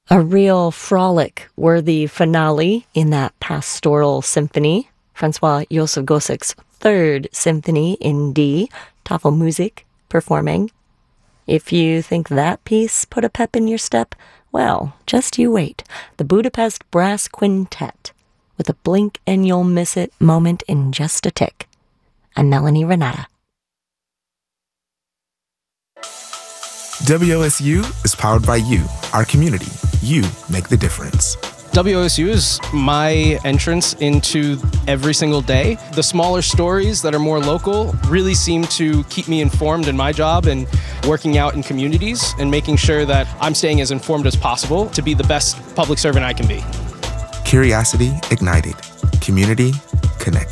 A real frolic-worthy finale in that pastoral symphony, Francois Josef Gossek's Third Symphony in D, Tafelmusik performing. If you think that piece put a pep in your step, well, just you wait. The Budapest Brass Quintet, with a blink and you'll miss it moment in just a tick. I'm Melanie Renata. WOSU is powered by you, our community. You make the difference. WOSU is my entrance into every single day. The smaller stories that are more local really seem to keep me informed in my job and working out in communities and making sure that I'm staying as informed as possible to be the best public servant I can be. Curiosity ignited. Community connected.